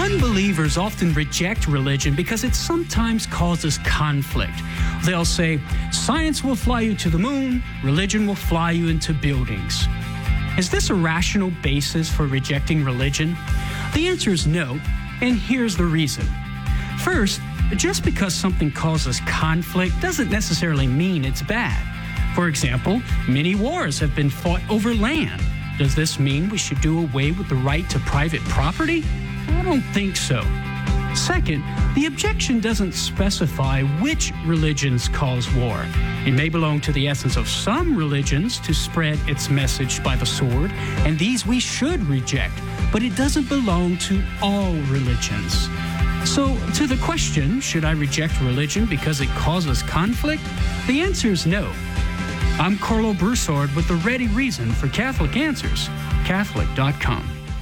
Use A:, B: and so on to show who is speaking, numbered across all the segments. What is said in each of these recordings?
A: Unbelievers often reject religion because it sometimes causes conflict. They'll say, science will fly you to the moon, religion will fly you into buildings. Is this a rational basis for rejecting religion? The answer is no, and here's the reason. First, just because something causes conflict doesn't necessarily mean it's bad. For example, many wars have been fought over land. Does this mean we should do away with the right to private property? I don't think so. Second, the objection doesn't specify which religions cause war. It may belong to the essence of some religions to spread its message by the sword, and these we should reject, but it doesn't belong to all religions. So, to the question, should I reject religion because it causes conflict? The answer is no. I'm Carlo Broussard with the ready reason for Catholic Answers, Catholic.com.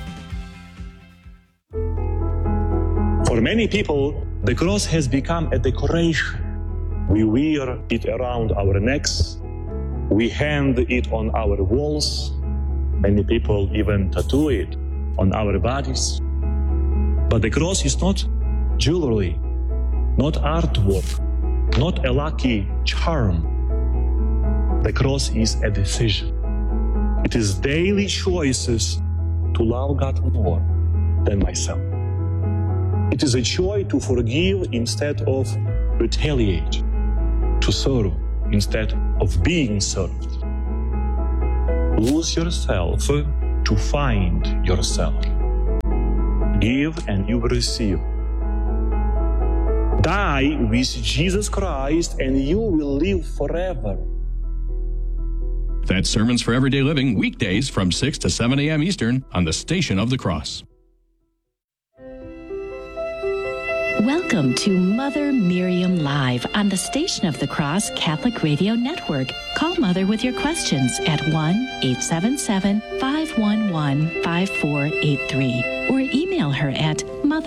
B: For many people, the cross has become a decoration. We wear it around our necks. We hang it on our walls. Many people even tattoo it on our bodies. But the cross is not jewelry, not artwork, not a lucky charm. The cross is a decision. It is daily choices to love God more than myself. It is a choice to forgive instead of retaliate, to serve instead of being served. Lose yourself to find yourself. Give and you will receive. Die with Jesus Christ and you will live forever.
C: That's Sermons for Everyday Living, weekdays from 6 to 7 a.m. Eastern on the Station of the Cross.
D: Welcome to Mother Miriam Live on the Station of the Cross Catholic Radio Network. Call Mother with your questions at 1-877-511-5483 or email her at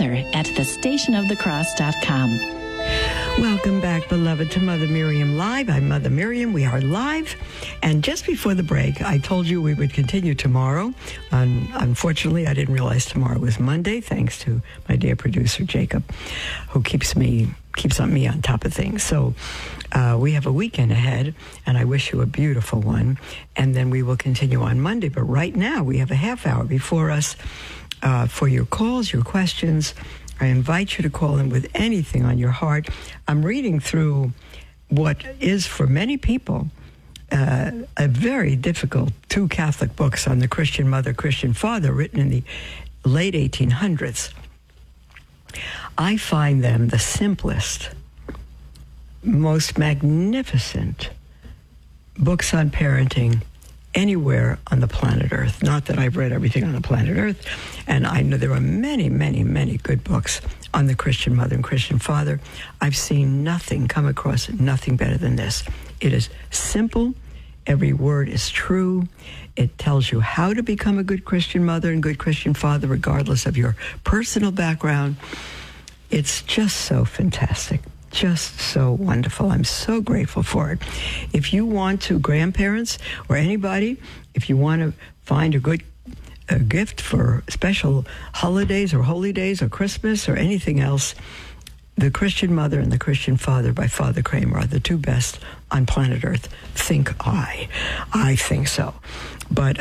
D: mother@thestationofthecross.com.
E: Welcome back, beloved, to Mother Miriam Live. I'm Mother Miriam. We are live. And just before the break, I told you we would continue tomorrow. Unfortunately, I didn't realize tomorrow was Monday, thanks to my dear producer, Jacob, who keeps me on top of things. So we have a weekend ahead, and I wish you a beautiful one. And then we will continue on Monday. But right now, we have a half hour before us for your calls, your questions. I invite you to call in with anything on your heart. I'm reading through what is, for many people, a very difficult two Catholic books on the Christian mother, Christian father, written in the late 1800s. I find them the simplest, most magnificent books on parenting anywhere on the planet Earth. Not that I've read everything on the planet Earth, and I know there are many, many, many good books on the Christian mother and Christian father. I've seen come across nothing better than this. It is simple. Every word is true. It tells you how to become a good Christian mother and good Christian father, regardless of your personal background. It's just so fantastic. Just so wonderful. I'm so grateful for it. If you want to, grandparents or anybody, if you want to find a good gift for special holidays or holy days or Christmas or anything else, The Christian Mother and The Christian Father by Father Kramer are the two best on planet Earth, think I. I think so. But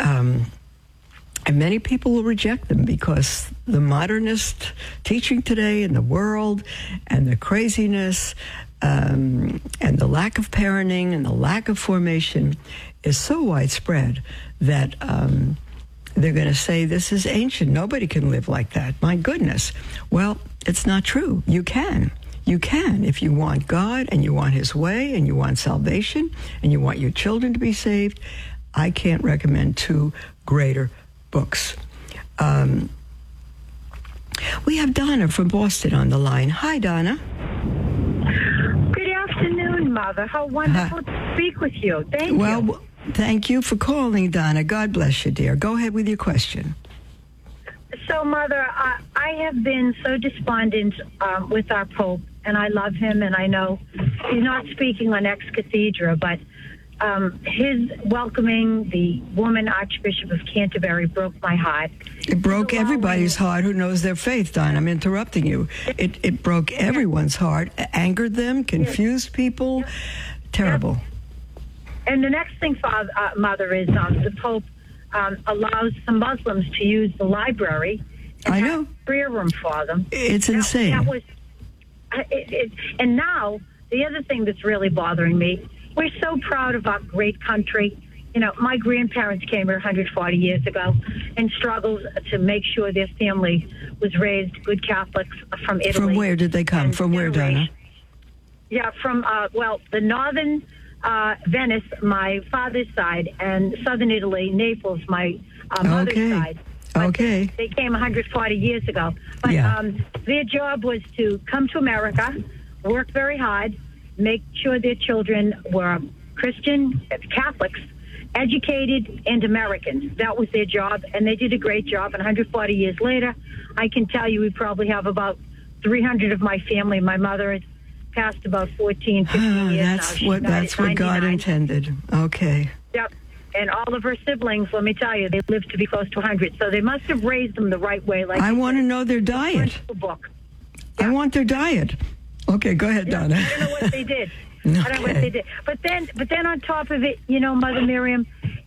E: and many people will reject them because the modernist teaching today in the world and the craziness and the lack of parenting and the lack of formation is so widespread that they're going to say, this is ancient. Nobody can live like that. My goodness. Well, it's not true. You can. You can if you want God and you want His way and you want salvation and you want your children to be saved. I can't recommend two greater books. We have Donna from Boston on the line. Hi, Donna.
F: Good afternoon, Mother. How wonderful to speak with you. Thank you.
E: Well, thank you for calling, Donna. God bless you, dear. Go ahead with your question.
F: So, Mother, I have been so despondent with our Pope, and I love him, and I know he's not speaking on ex cathedra, but his welcoming the woman Archbishop of Canterbury broke my heart.
E: It broke everybody's heart who knows their faith, Don. I'm interrupting you. It broke everyone's heart, angered them, confused people. Terrible.
F: And the next thing, Mother, is the Pope allows some Muslims to use the library.
E: I know.
F: Prayer room for them.
E: It's insane.
F: That was, and now, the other thing that's really bothering me, we're so proud of our great country. You know, my grandparents came here 140 years ago and struggled to make sure their family was raised good Catholics from Italy.
E: From where did they come? From where, Donna?
F: Yeah, from, the northern Venice, my father's side, and southern Italy, Naples, my mother's side. But they came 140 years ago. But their job was to come to America, work very hard, make sure their children were Christian, Catholics, educated, and Americans. That was their job, and they did a great job. And 140 years later, I can tell you we probably have about 300 of my family. My mother has passed about 14, 15 years now.
E: That's what God intended. Okay.
F: Yep. And all of her siblings, let me tell you, they lived to be close to 100. So they must have raised them the right way. Like
E: I want to know their diet.
F: Book.
E: I want their diet. Okay, go ahead, Donna.
F: I don't know what they did.
E: Okay.
F: I don't know what they did. But then on top of it, you know, Mother Miriam,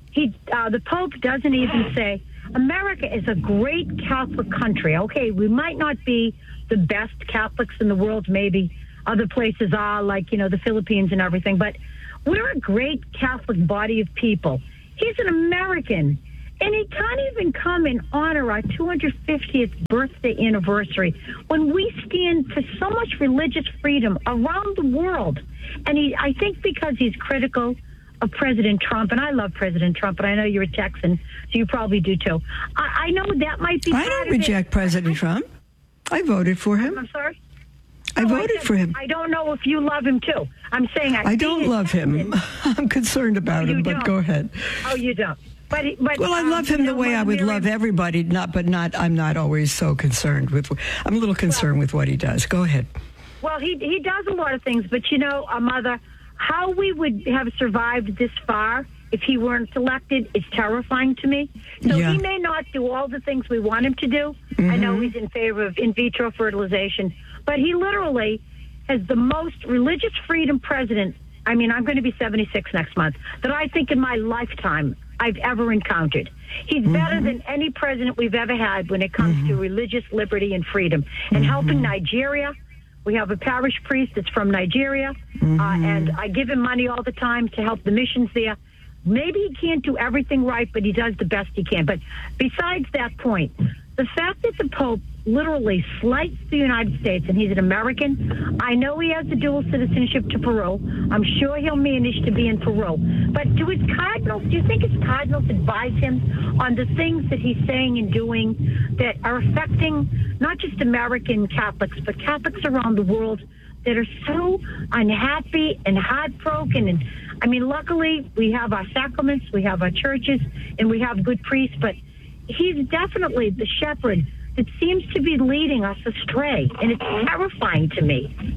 F: the Pope doesn't even say, America is a great Catholic country. Okay, we might not be the best Catholics in the world, maybe other places are, like, you know, the Philippines and everything, but we're a great Catholic body of people. He's an American, and he can't even come and honor our 250th birthday anniversary when we stand for so much religious freedom around the world. And I think because he's critical of President Trump, and I love President Trump, and I know you're a Texan, so you probably do too. I know that might be.
E: I don't reject President Trump. I voted for him.
F: I'm sorry?
E: I voted for him.
F: I don't know if you love him too. I'm saying
E: I don't love him. I'm concerned about him, but go ahead.
F: Oh, you don't. But
E: well, I love him the way I would love everybody. I'm not always so concerned with. I'm a little concerned with what he does. Go ahead.
F: Well, he does a lot of things, but you know, Mother, how we would have survived this far if he weren't elected is terrifying to me. So he may not do all the things we want him to do. I know he's in favor of in vitro fertilization, but he literally has the most religious freedom president. I mean, I'm going to be 76 next month, that I think in my lifetime I've ever encountered. He's better than any president we've ever had when it comes to religious liberty and freedom. And helping Nigeria, we have a parish priest that's from Nigeria, and I give him money all the time to help the missions there. Maybe he can't do everything right, but he does the best he can. But besides that point, the fact that the Pope literally slights the United States, and he's an American. I know he has the dual citizenship to Peru. I'm sure he'll manage to be in Peru. But do his cardinals, do you think his cardinals advise him on the things that he's saying and doing that are affecting not just American Catholics, but Catholics around the world that are so unhappy and heartbroken? And I mean, luckily we have our sacraments, we have our churches, and we have good priests, but he's definitely the shepherd that seems to be leading us astray, and it's terrifying to me.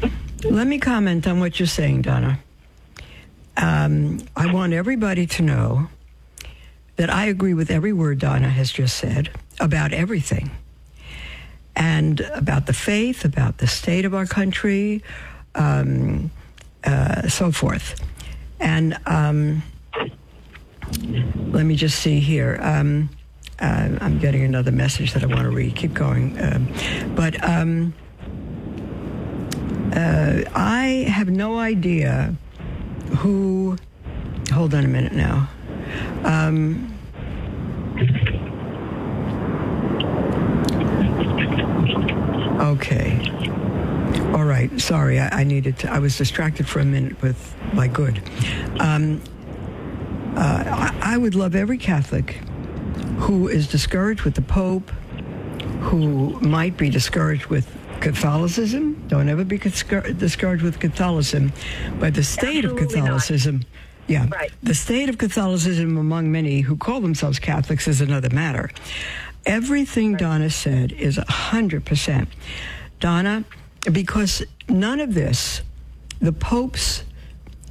E: Let me comment on what you're saying, Donna. I want everybody to know that I agree with every word Donna has just said about everything, and about the faith, about the state of our country, so forth. And let me just see here. I'm getting another message that I want to read. Keep going. But I have no idea who... Hold on a minute now. Okay. All right. Sorry, I needed to... I was distracted for a minute with my good. I would love every Catholic who is discouraged with the Pope, who might be discouraged with Catholicism. Don't ever be discouraged with Catholicism, but the state of Catholicism. Not. Yeah, right. The state of Catholicism among many who call themselves Catholics is another matter. Everything Donna said is 100%. Donna, because none of this, the Pope's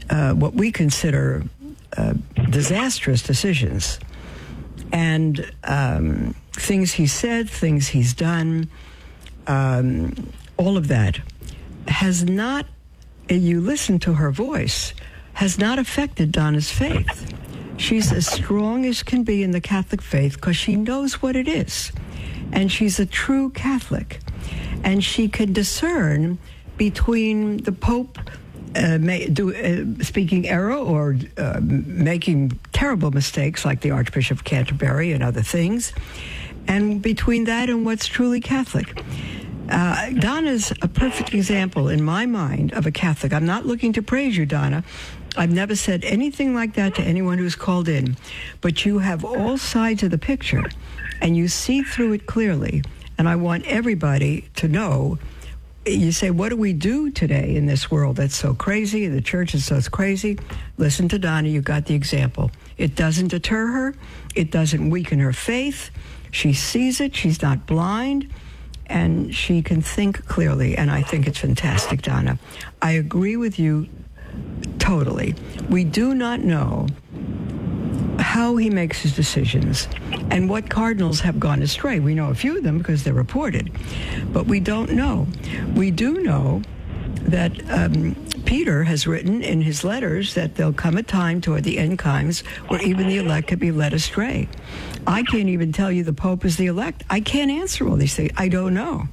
E: what we consider disastrous decisions. And things he said, things he's done, all of that has not, you listen to her voice, has not affected Donna's faith. She's as strong as can be in the Catholic faith because she knows what it is. And she's a true Catholic. And she can discern between the Pope speaking error or making terrible mistakes like the Archbishop of Canterbury and other things, and between that and what's truly Catholic. Donna's a perfect example in my mind of a Catholic. I'm not looking to praise you, Donna. I've never said anything like that to anyone who's called in. But you have all sides of the picture, and you see through it clearly. And I want everybody to know. You say, what do we do today in this world that's so crazy? The church is so crazy. Listen to Donna. You got the example. It doesn't deter her. It doesn't weaken her faith. She sees it. She's not blind. And she can think clearly. And I think it's fantastic, Donna. I agree with you totally. We do not know how he makes his decisions and what cardinals have gone astray. We know a few of them because they're reported, but we don't know. We do know that Peter has written in his letters that there'll come a time toward the end times where even the elect could be led astray. I can't even tell you the Pope is the elect. I can't answer all these things. I don't know.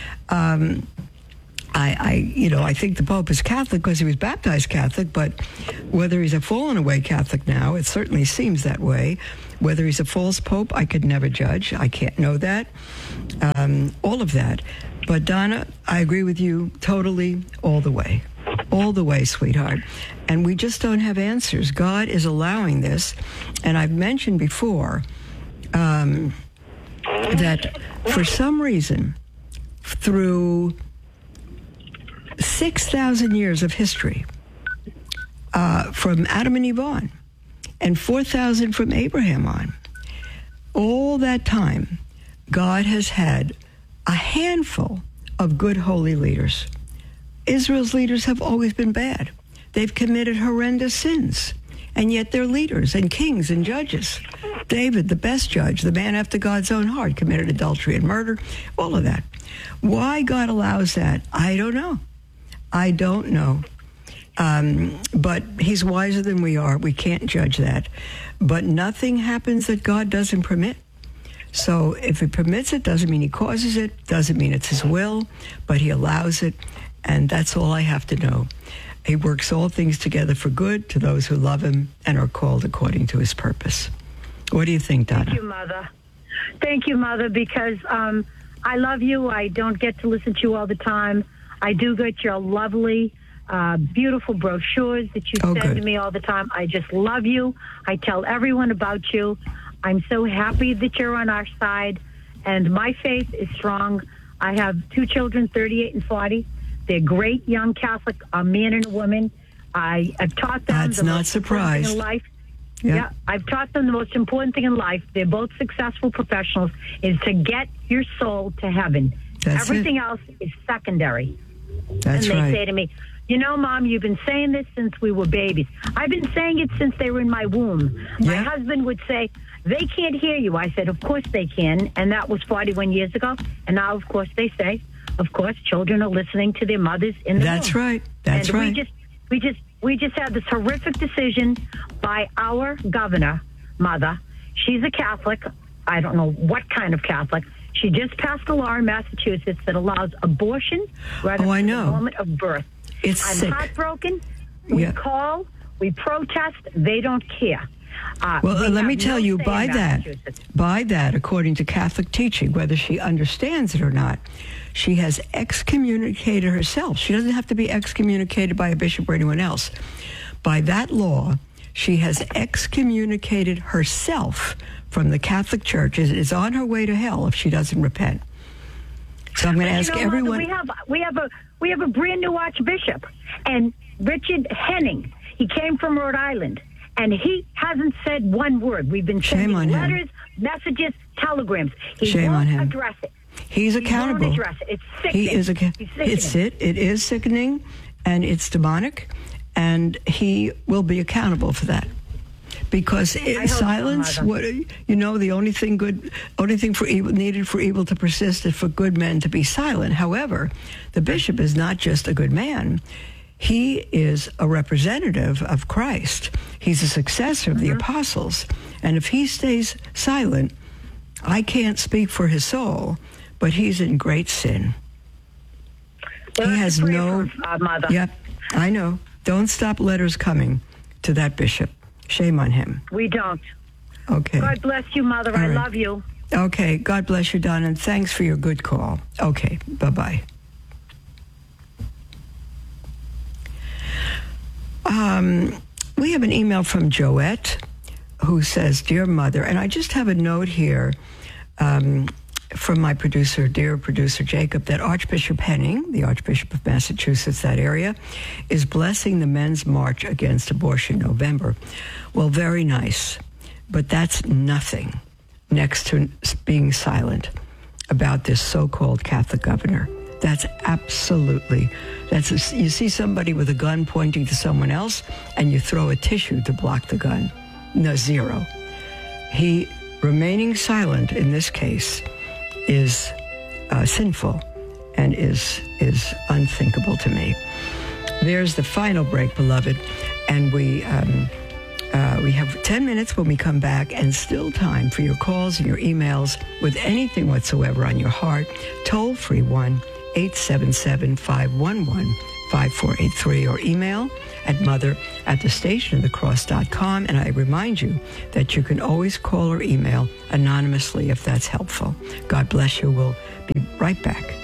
E: I think the Pope is Catholic because he was baptized Catholic, but whether he's a fallen away Catholic now, it certainly seems that way. Whether he's a false Pope, I could never judge. I can't know that. All of that. But Donna, I agree with you totally all the way. All the way, sweetheart. And we just don't have answers. God is allowing this. And I've mentioned before that for some reason, through 6,000 years of history, from Adam and Eve on, and 4,000 from Abraham on, all that time, God has had a handful of good holy leaders. Israel's leaders have always been bad. They've committed horrendous sins, and yet they're leaders and kings and judges. David, the best judge, the man after God's own heart, committed adultery and murder, all of that. Why God allows that, I don't know. I don't know. But he's wiser than we are. We can't judge that. But nothing happens that God doesn't permit. So if he permits it, doesn't mean he causes it, doesn't mean it's his will, but he allows it, and that's all I have to know. He works all things together for good to those who love him and are called according to his purpose. What do you think, Donna?
F: Thank you, Mother. Thank you, Mother, because I love you. I don't get to listen to you all the time. I do get your lovely, beautiful brochures that you send to me all the time. I just love you. I tell everyone about you. I'm so happy that you're on our side, and my faith is strong. I have 2 children, 38 and 40. They're great young Catholic, a man and a woman. I've taught them
E: That's
F: the
E: not
F: most
E: surprised.
F: important thing in life. Yeah, I've taught them the most important thing in life. They're both successful professionals, is to get your soul to heaven. Everything else is secondary.
E: That's right.
F: And they say to me, you know, Mom, you've been saying this since we were babies. I've been saying it since they were in my womb. My husband would say, they can't hear you. I said, of course they can. And that was 41 years ago. And now, of course, they say, of course, children are listening to their mothers in the
E: That's
F: womb.
E: right. That's right.
F: We just had this horrific decision by our governor, Mother. She's a Catholic. I don't know what kind of Catholic. She just passed a law in Massachusetts that allows abortion right up to the moment of birth. I'm
E: sick.
F: heartbroken. We call, we protest. They don't care.
E: Well, let me tell you, by that, according to Catholic teaching, whether she understands it or not, she has excommunicated herself. She doesn't have to be excommunicated by a bishop or anyone else. By that law, she has excommunicated herself from the Catholic Church. Is on her way to hell if she doesn't repent. So I'm going to ask everyone.
F: Mother, we have a brand new Archbishop, and Richard Henning. He came from Rhode Island. And he hasn't said one word. We've been sending letters, messages, telegrams. He won't address it.
E: He's accountable.
F: He won't address it. It's sickening.
E: It is sickening, and it's demonic. and he will be accountable for that. Because silence, the only thing for evil needed for evil to persist is for good men to be silent. However, the bishop is not just a good man. He is a representative of Christ. He's a successor of the apostles. And if he stays silent, I can't speak for his soul, but he's in great sin.
F: Well,
E: he has no...
F: Mother.
E: Yep, I know. Don't stop letters coming to that bishop. Shame on him.
F: We don't.
E: Okay.
F: God bless you, Mother.
E: All
F: I
E: right.
F: love you.
E: Okay. God bless you, Don, and thanks for your good call. Okay. Bye-bye. We have an email from Joette who says, Dear Mother, and I just have a note here from my producer, dear producer Jacob, that Archbishop Henning, the Archbishop of Massachusetts, that area, is blessing the Men's March Against Abortion November. Well, very nice, but that's nothing next to being silent about this so-called Catholic governor. That's you see somebody with a gun pointing to someone else, and you throw a tissue to block the gun. No, zero. He remaining silent in this case is sinful and is unthinkable to me. There's the final break, beloved, and we have 10 minutes when we come back, and still time for your calls and your emails with anything whatsoever on your heart. Toll free 1-877-511-5483 or email at mother@thestationofthecross.com. And I remind you that you can always call or email anonymously if that's helpful. God bless you. We'll be right back.